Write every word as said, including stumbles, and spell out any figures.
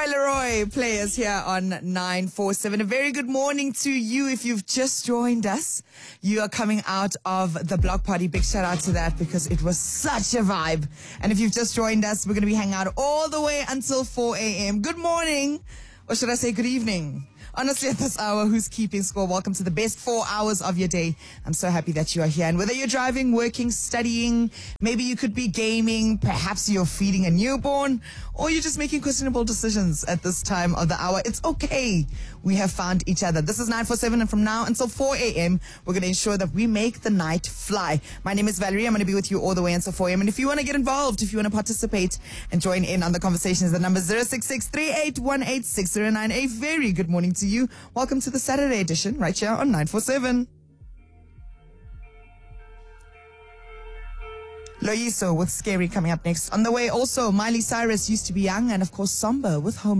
Leroy Leroy players here on nine four seven. A very good morning to you if you've just joined us. You are coming out of the block party. Big shout out to that because it was such a vibe. And if you've just joined us, we're going to be hanging out all the way until four a.m. Good morning, or should I say good evening? Honestly, at this hour, who's keeping score? Welcome to the best four hours of your day. I'm so happy that you are here. And whether you're driving, working, studying, maybe you could be gaming, perhaps you're feeding a newborn, or you're just making questionable decisions at this time of the hour, it's okay. We have found each other. This is nine four seven, and from now until four a.m., we're going to ensure that we make the night fly. My name is Valerie. I'm going to be with you all the way until four a.m. And if you want to get involved, if you want to participate and join in on the conversations, the number is zero six six, three eight one eight, six zero nine. A very good morning to you. Welcome to the Saturday edition right here on nine four seven. Loyiso with Scary coming up next. On the way also, Miley Cyrus, Used to Be Young, and of course Samba with Home.